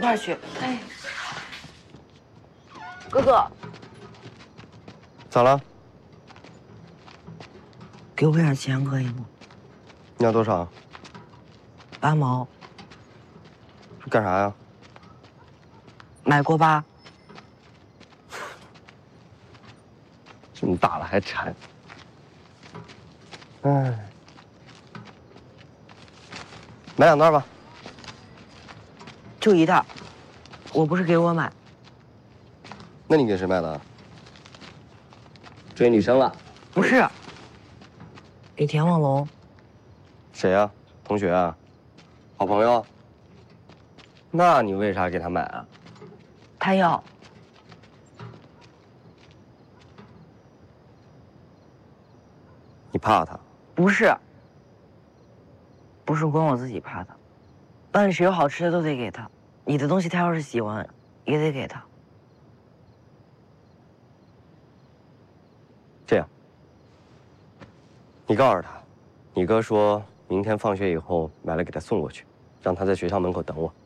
块去。哎，哥哥， 咋了？ 给我点钱可以吗？ 你要多少 8毛。 干啥呀？ 买锅巴。 这么大了还馋。哎，买2袋吧。 就1袋，我不是给我买。 那你给谁买的？追女生了？ 不是，给田望龙。 谁呀？同学啊？好朋友？那你为啥给他买啊？ 他要。 你怕他？ 不是，不是光我自己怕他，班里谁有好吃的都得给他。你的东西他要是喜欢，也得给他。 这样，你告诉他，你哥说明天放学以后买了给他送过去，让他在学校门口等我。